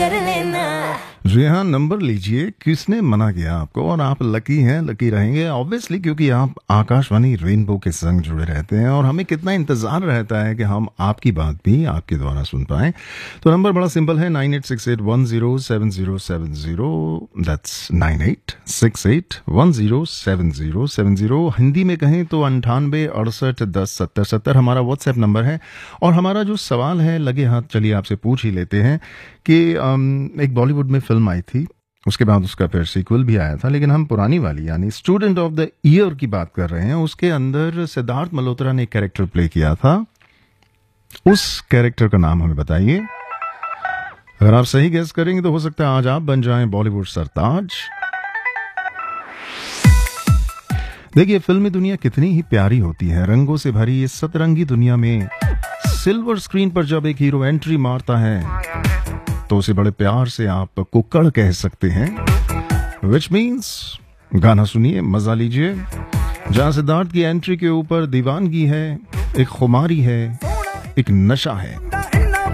कर लेना। जी हाँ, नंबर लीजिए। किसने मना किया आपको? और आप लकी हैं, लकी रहेंगे ऑब्वियसली, क्योंकि आप आकाशवाणी रेनबो के संग जुड़े रहते हैं और हमें कितना इंतजार रहता है कि हम आपकी बात भी आपके द्वारा सुन पाएं। तो नंबर बड़ा सिंपल है, 9868107070। दैट्स 9868107070। हिंदी में कहें तो 9868107070 हमारा व्हाट्सएप नंबर है। और हमारा जो सवाल है, लगे हाथ चलिए आपसे पूछ ही लेते हैं कि एक बॉलीवुड में फिल्म आई थी, उसके बाद उसका फिर सीक्वल भी आया था, लेकिन हम पुरानी वाली यानी स्टूडेंट ऑफ द ईयर की बात कर रहे हैं। उसके अंदर सिद्धार्थ मल्होत्रा ने एक कैरेक्टर प्ले किया था। उस कैरेक्टर का नाम हमें बताइए। अगर आप सही गेस करेंगे तो हो सकता है आज आप बन जाएं बॉलीवुड सरताज। देखिए, फिल्मी दुनिया कितनी ही प्यारी होती है, रंगों से भरी इस सतरंगी दुनिया में सिल्वर स्क्रीन पर जब एक हीरो एंट्री मारता है तो उसे बड़े प्यार से आप कुक्कड़ कह सकते हैं, विच मीन्स गाना सुनिए, मजा लीजिए। जहां सिद्धार्थ की एंट्री के ऊपर दीवानगी है, एक खुमारी है, एक नशा है।